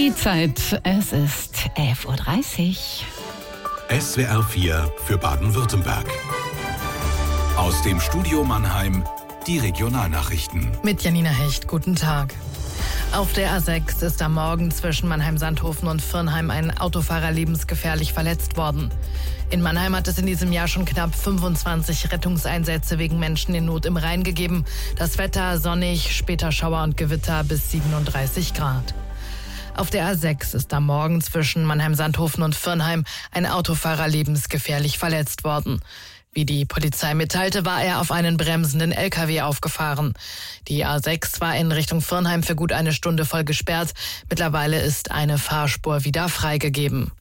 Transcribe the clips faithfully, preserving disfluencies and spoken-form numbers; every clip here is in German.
Die Zeit, es ist elf Uhr dreißig. S W R vier für Baden-Württemberg. Aus dem Studio Mannheim die Regionalnachrichten. Mit Janina Hecht, guten Tag. Auf der A sechs ist am Morgen zwischen Mannheim-Sandhofen und Viernheim ein Autofahrer lebensgefährlich verletzt worden. In Mannheim hat es in diesem Jahr schon knapp fünfundzwanzig Rettungseinsätze wegen Menschen in Not im Rhein gegeben. Das Wetter sonnig, später Schauer und Gewitter bis siebenunddreißig Grad. Auf der A sechs ist am Morgen zwischen Mannheim-Sandhofen und Viernheim ein Autofahrer lebensgefährlich verletzt worden. Wie die Polizei mitteilte, war er auf einen bremsenden L K W aufgefahren. Die A sechs war in Richtung Viernheim für gut eine Stunde voll gesperrt. Mittlerweile ist eine Fahrspur wieder freigegeben.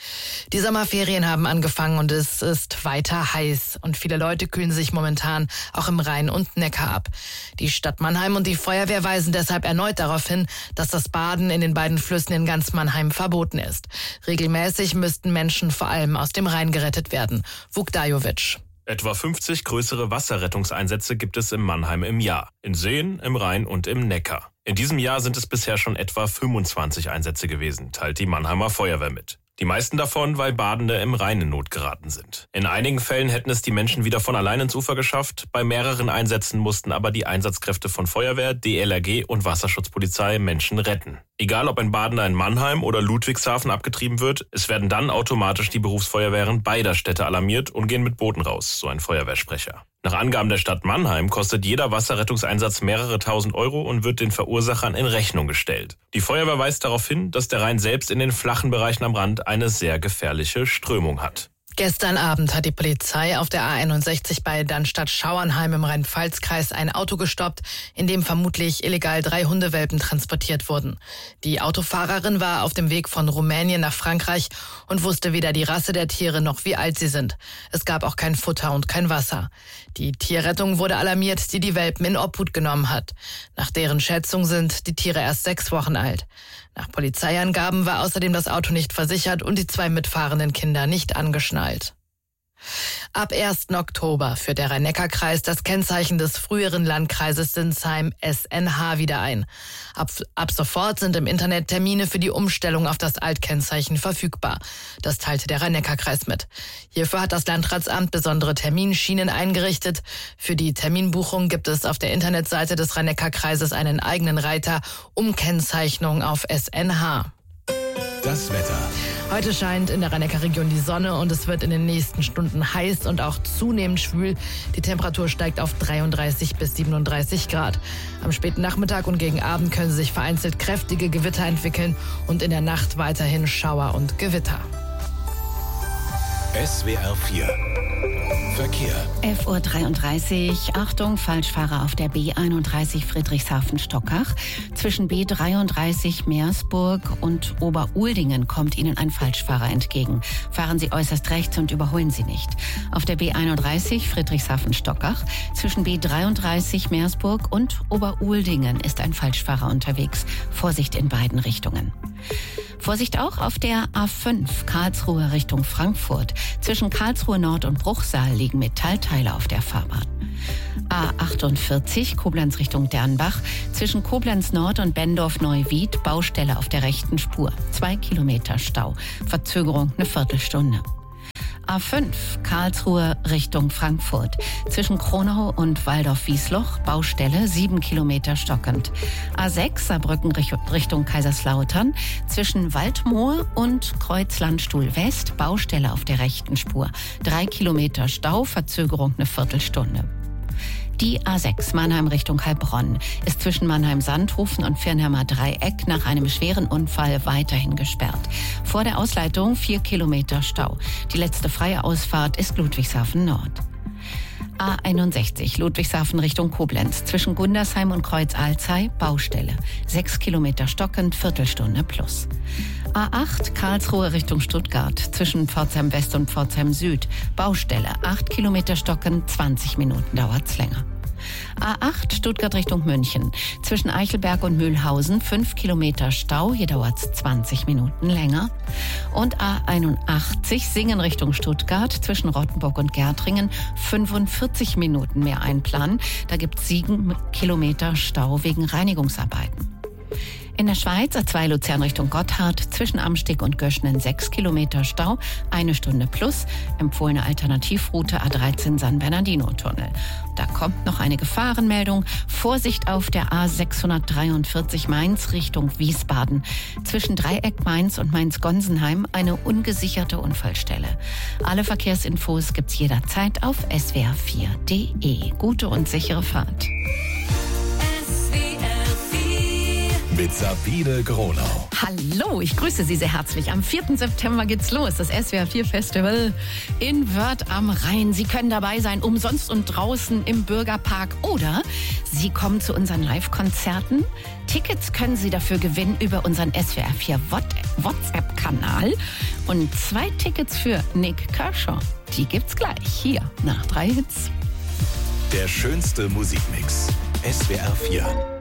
Die Sommerferien haben angefangen und es ist weiter heiß. Und viele Leute kühlen sich momentan auch im Rhein und Neckar ab. Die Stadt Mannheim und die Feuerwehr weisen deshalb erneut darauf hin, dass das Baden in den beiden Flüssen in ganz Mannheim verboten ist. Regelmäßig müssten Menschen vor allem aus dem Rhein gerettet werden. Vukdajovic. Etwa fünfzig größere Wasserrettungseinsätze gibt es in Mannheim im Jahr. In Seen, im Rhein und im Neckar. In diesem Jahr sind es bisher schon etwa fünfundzwanzig Einsätze gewesen, teilt die Mannheimer Feuerwehr mit. Die meisten davon, weil Badende im Rhein in Not geraten sind. In einigen Fällen hätten es die Menschen wieder von allein ins Ufer geschafft. Bei mehreren Einsätzen mussten aber die Einsatzkräfte von Feuerwehr, D L R G und Wasserschutzpolizei Menschen retten. Egal ob ein Badender in Mannheim oder Ludwigshafen abgetrieben wird, es werden dann automatisch die Berufsfeuerwehren beider Städte alarmiert und gehen mit Booten raus, so ein Feuerwehrsprecher. Nach Angaben der Stadt Mannheim kostet jeder Wasserrettungseinsatz mehrere tausend Euro und wird den Verursachern in Rechnung gestellt. Die Feuerwehr weist darauf hin, dass der Rhein selbst in den flachen Bereichen am Rand eine sehr gefährliche Strömung hat. Gestern Abend hat die Polizei auf der A einundsechzig bei Dannstatt-Schauernheim im Rhein-Pfalz-Kreis ein Auto gestoppt, in dem vermutlich illegal drei Hundewelpen transportiert wurden. Die Autofahrerin war auf dem Weg von Rumänien nach Frankreich und wusste weder die Rasse der Tiere noch wie alt sie sind. Es gab auch kein Futter und kein Wasser. Die Tierrettung wurde alarmiert, die die Welpen in Obhut genommen hat. Nach deren Schätzung sind die Tiere erst sechs Wochen alt. Nach Polizeiangaben war außerdem das Auto nicht versichert und die zwei mitfahrenden Kinder nicht angeschnallt. Ab ersten Oktober führt der Rhein-Neckar-Kreis das Kennzeichen des früheren Landkreises Sinsheim S N H wieder ein. Ab, ab sofort sind im Internet Termine für die Umstellung auf das Altkennzeichen verfügbar. Das teilte der Rhein-Neckar-Kreis mit. Hierfür hat das Landratsamt besondere Terminschienen eingerichtet. Für die Terminbuchung gibt es auf der Internetseite des Rhein-Neckar-Kreises einen eigenen Reiter Umkennzeichnung auf S N H. Das Wetter. Heute scheint in der Rhein-Neckar-Region die Sonne und es wird in den nächsten Stunden heiß und auch zunehmend schwül. Die Temperatur steigt auf dreiunddreißig bis siebenunddreißig Grad. Am späten Nachmittag und gegen Abend können sich vereinzelt kräftige Gewitter entwickeln und in der Nacht weiterhin Schauer und Gewitter. S W R vier Verkehr. elf Uhr dreiunddreißig. Achtung, Falschfahrer auf der B einunddreißig Friedrichshafen-Stockach. Zwischen B dreiunddreißig Meersburg und Oberuldingen kommt Ihnen ein Falschfahrer entgegen. Fahren Sie äußerst rechts und überholen Sie nicht. Auf der B einunddreißig Friedrichshafen-Stockach zwischen B dreiunddreißig Meersburg und Oberuldingen ist ein Falschfahrer unterwegs. Vorsicht in beiden Richtungen. Vorsicht auch auf der A fünf Karlsruhe Richtung Frankfurt. Zwischen Karlsruhe Nord und Bruchsal liegen Metallteile auf der Fahrbahn. A achtundvierzig Koblenz Richtung Dernbach. Zwischen Koblenz Nord und Bendorf-Neuwied Baustelle auf der rechten Spur. Zwei Kilometer Stau. Verzögerung eine Viertelstunde. A fünf Karlsruhe Richtung Frankfurt. Zwischen Kronau und Waldorf-Wiesloch Baustelle sieben Kilometer stockend. A sechs Saarbrücken Richtung Kaiserslautern. Zwischen Waldmoor und Kreuzlandstuhl West Baustelle auf der rechten Spur. Drei Kilometer Stau, Verzögerung eine Viertelstunde. Die A sechs Mannheim Richtung Heilbronn ist zwischen Mannheim-Sandhofen und Viernheimer Dreieck nach einem schweren Unfall weiterhin gesperrt. Vor der Ausleitung vier Kilometer Stau. Die letzte freie Ausfahrt ist Ludwigshafen Nord. A einundsechzig Ludwigshafen Richtung Koblenz zwischen Gundersheim und Kreuz-Alzey Baustelle. Sechs Kilometer stockend, Viertelstunde plus. A acht Karlsruhe Richtung Stuttgart zwischen Pforzheim West und Pforzheim Süd Baustelle. Acht Kilometer stockend, zwanzig Minuten dauert's länger. A acht Stuttgart Richtung München. Zwischen Eichelberg und Mühlhausen fünf Kilometer Stau, hier dauert's zwanzig Minuten länger. Und A einundachtzig Singen Richtung Stuttgart zwischen Rottenburg und Gärtringen fünfundvierzig Minuten mehr einplanen. Da gibt's sieben Kilometer Stau wegen Reinigungsarbeiten. In der Schweiz A zwei Luzern Richtung Gotthard, zwischen Amsteg und Göschnen sechs Kilometer Stau, eine Stunde plus. Empfohlene Alternativroute A dreizehn San Bernardino-Tunnel. Da kommt noch eine Gefahrenmeldung. Vorsicht auf der A sechshundertdreiundvierzig Mainz Richtung Wiesbaden. Zwischen Dreieck Mainz und Mainz-Gonsenheim eine ungesicherte Unfallstelle. Alle Verkehrsinfos gibt's jederzeit auf S W R vier Punkt D E. Gute und sichere Fahrt. Mit Sabine Gronau. Hallo, ich grüße Sie sehr herzlich. Am vierten September geht's los, das S W R vier Festival in Wörth am Rhein. Sie können dabei sein, umsonst und draußen im Bürgerpark. Oder Sie kommen zu unseren Live-Konzerten. Tickets können Sie dafür gewinnen über unseren S W R vier WhatsApp-Kanal. Und zwei Tickets für Nick Kershaw, die gibt's gleich hier nach drei Hits. Der schönste Musikmix. S W R vier.